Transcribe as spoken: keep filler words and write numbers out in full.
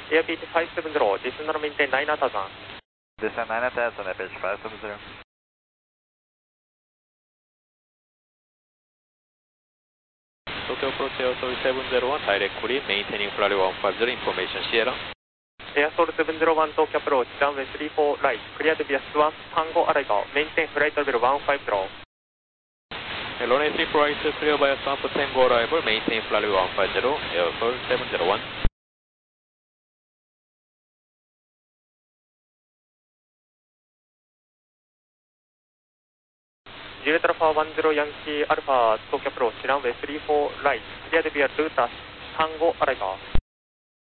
Airbus five seven zero, additional maintain nine thousand. Descend nine thousand, Airbus five seven zero. Tokyo approach Airsoul seven zero one, directly maintaining flight one five zero, information Sierra. Airsoul seven zero one, Tokyo approach, runway three four right, cleared via one, Tango arrival, maintain flight level one five zero. Runway three four right, clear by Swamp Tango arrival, maintain flight level one five zero, Airsoul seven zero one. Juliet Alpha one zero Yankee Alpha, Tokyo approach, runway three four right, cleared via route Tango arrival.